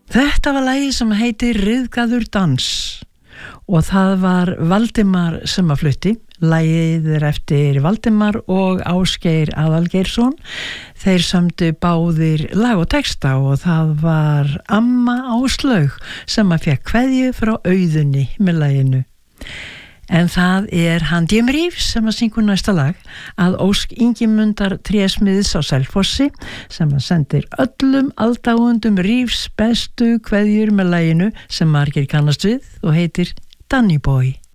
Þetta var lagið sem heitir Ryðgaður dans og það var Valdimar sem að flutti. Lagið eftir Valdimar og Ásgeir Aðalgeirsson. Þeir sömdu báðir lag og texta og það var Amma Áslaug sem að fékk kveðju frá Auðunni með laginu. En það hann Jim Reeves sem að syngur næsta lag að ósk Ingimundar Trésmiðs á Selfossi sem að sendir öllum aldáendum Reeves bestu kveðjur með laginu sem margir kannast við og heitir Danny Boy.